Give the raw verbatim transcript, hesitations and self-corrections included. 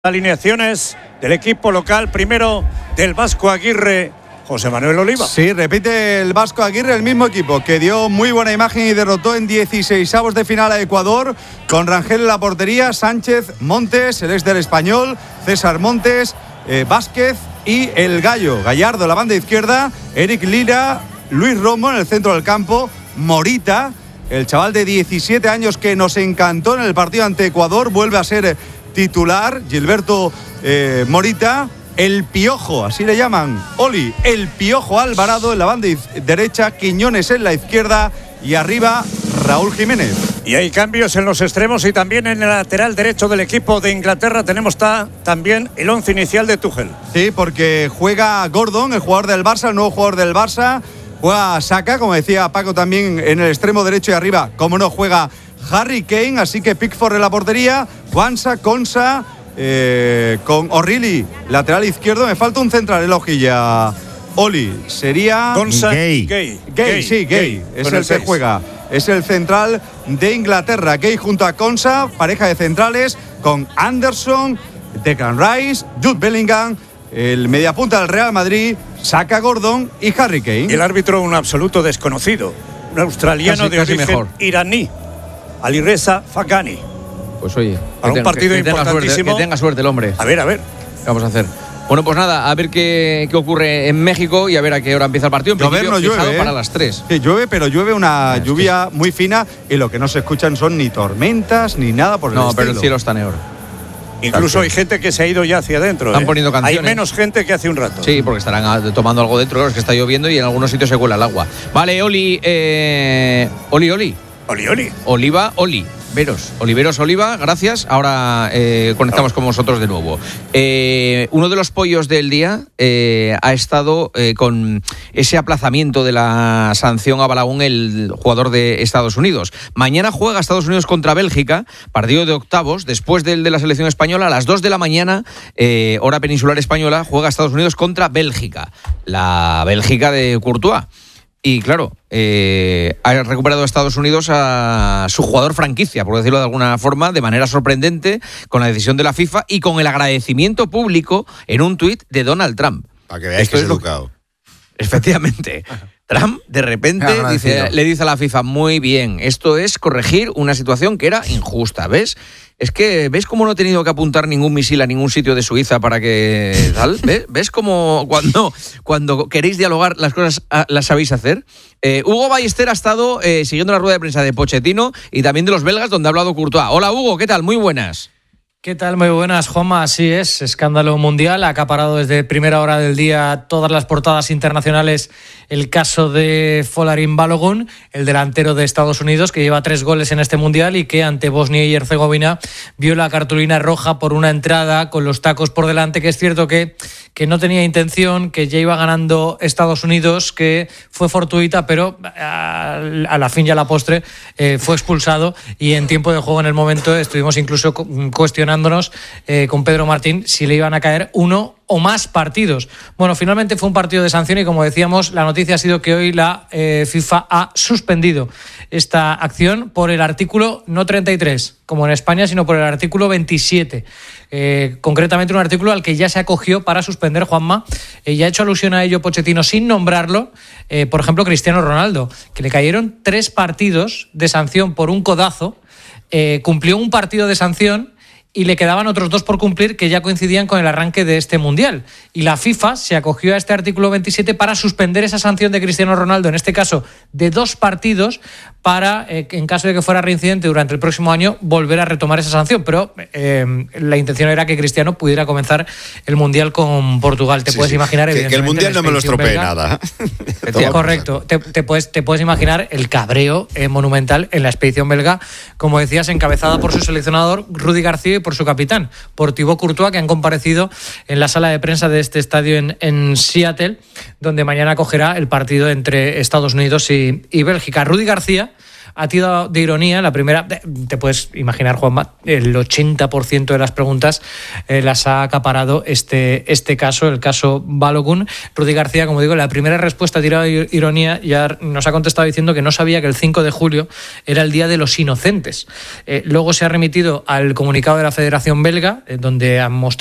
Alineaciones del equipo local, primero del Vasco Aguirre, José Manuel Oliva. Sí, repite el Vasco Aguirre, el mismo equipo que dio muy buena imagen y derrotó en dieciseisavos de final a Ecuador, con Rangel en la portería, Sánchez, Montes, el ex del Español, César Montes, eh, Vázquez y el Gallo, Gallardo en la banda izquierda, Eric Lira, Luis Romo en el centro del campo, Morita, el chaval de diecisiete años que nos encantó en el partido ante Ecuador, vuelve a ser titular, Gilberto eh, Morita, el Piojo, así le llaman, Oli, el Piojo Alvarado en la banda derecha, Quiñones en la izquierda y arriba Raúl Jiménez. Y hay cambios en los extremos y también en el lateral derecho del equipo de Inglaterra tenemos ta, también el once inicial de Tuchel. Sí, porque juega Gordon, el jugador del Barça, el nuevo jugador del Barça, juega Saka, como decía Paco también en el extremo derecho y arriba, como no, juega Harry Kane, así que Pickford en la portería, Juansa, Konsa, eh, con O'Reilly, lateral izquierdo. Me falta un central en la hojilla, Oli, sería Konsa, Gay. Gay. Gay, Gay, sí, Gay, Gay. es Con el, el que seis. juega, es el central de Inglaterra. Gay junto a Konsa, pareja de centrales, con Anderson, Declan Rice, Jude Bellingham, el mediapunta del Real Madrid, Saka, Gordon y Harry Kane. Y el árbitro, un absoluto desconocido, un australiano Casi- de casi origen mejor. iraní, Alireza Faghani. Pues oye, Para un tenga- partido que tenga suerte, importantísimo. que tenga suerte el hombre. A ver, a ver. ¿Qué vamos a hacer? Bueno, pues nada, a ver qué, qué ocurre en México y a ver a qué hora empieza el partido. En Llover principio, no fijado llueve, ¿eh? para las tres. Sí, llueve, pero llueve una Es que- lluvia muy fina y lo que no se escuchan son ni tormentas ni nada por el No, estilo. pero el cielo está negro. Incluso Exacto. hay gente que se ha ido ya hacia adentro. Están ¿eh? poniendo canciones. Hay menos gente que hace un rato. Sí, porque estarán ah, tomando algo dentro, claro, es que está lloviendo y en algunos sitios se cuela el agua. Vale, Oli, eh, Oli, Oli. Oli, oli. Oliva, Oli. Veros, Oliveros Oliva, gracias. Ahora eh, conectamos con vosotros de nuevo. Eh, uno de los pollos del día eh, ha estado eh, con ese aplazamiento de la sanción a Balaún, el jugador de Estados Unidos. Mañana juega Estados Unidos contra Bélgica, partido de octavos, después del de la selección española, a las dos de la mañana, eh, hora peninsular española, juega Estados Unidos contra Bélgica, la Bélgica de Courtois. Y claro, eh, ha recuperado a Estados Unidos a su jugador franquicia, por decirlo de alguna forma, de manera sorprendente, con la decisión de la FIFA y con el agradecimiento público en un tuit de Donald Trump. Para que veáis Esto que es es lo- educado. Efectivamente. Trump, de repente, Agradecido. dice, le dice a la FIFA, muy bien, esto es corregir una situación que era injusta, ¿ves? Es que, ¿ves cómo no he tenido que apuntar ningún misil a ningún sitio de Suiza para que tal? ¿Ves, ¿Ves cómo cuando, cuando queréis dialogar las cosas ah, las sabéis hacer? Eh, Hugo Ballester ha estado eh, siguiendo la rueda de prensa de Pochettino y también de los belgas, donde ha hablado Courtois. Hola, Hugo, ¿qué tal? Muy buenas. ¿Qué tal? Muy buenas, Juanma. Así es, escándalo mundial. Ha acaparado desde primera hora del día todas las portadas internacionales el caso de Folarin Balogun, el delantero de Estados Unidos, que lleva tres goles en este mundial y que ante Bosnia y Herzegovina vio la cartulina roja por una entrada con los tacos por delante, que es cierto que, que no tenía intención, que ya iba ganando Estados Unidos, que fue fortuita, pero a, a la fin y a la postre eh, fue expulsado y en tiempo de juego en el momento estuvimos incluso cuestionándonos eh, con Pedro Martín si le iban a caer uno o más partidos. Bueno, finalmente fue un partido de sanción y, como decíamos, la noticia ha sido que hoy la eh, FIFA ha suspendido esta acción por el artículo no treinta y tres, como en España, sino por el artículo veintisiete. Eh, concretamente un artículo al que ya se acogió para suspender, Juanma. Eh, ya ha hecho alusión a ello Pochettino sin nombrarlo. Eh, por ejemplo, Cristiano Ronaldo, que le cayeron tres partidos de sanción por un codazo. Eh, cumplió un partido de sanción y le quedaban otros dos por cumplir que ya coincidían con el arranque de este Mundial. Y la FIFA se acogió a este artículo veintisiete para suspender esa sanción de Cristiano Ronaldo, en este caso de dos partidos, para, eh, en caso de que fuera reincidente durante el próximo año, volver a retomar esa sanción. Pero eh, la intención era que Cristiano pudiera comenzar el Mundial con Portugal. Te Sí, puedes sí. imaginar, que, que el evidentemente, Mundial no me lo expedición estropee belga. nada. Sí, correcto. Te, te, puedes, te puedes imaginar el cabreo eh, monumental en la expedición belga, como decías, encabezada por su seleccionador Rudy García y por su capitán, por Thibaut Courtois, que han comparecido en la sala de prensa de este estadio en, en Seattle, donde mañana acogerá el partido entre Estados Unidos y, y Bélgica. Rudy García ha tirado de ironía. La primera, te puedes imaginar, Juanma, el ochenta por ciento de las preguntas eh, las ha acaparado este, este caso, el caso Balogun. Rudy García, como digo, la primera respuesta ha tirado de ironía, ya nos ha contestado diciendo que no sabía que el cinco de julio era el Día de los Inocentes. Eh, luego se ha remitido al comunicado de la Federación Belga, eh, donde han mostrado